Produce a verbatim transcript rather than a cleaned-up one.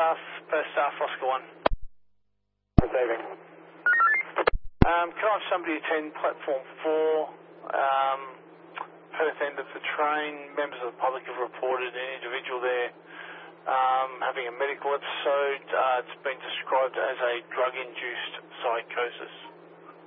staff, Perth staff, Oscar one. Receiving. Um, can I have somebody attend platform four, um, Perth end of the train? Members of the public have reported an individual there um, having a medical episode. Uh, it's been described as a drug-induced psychosis.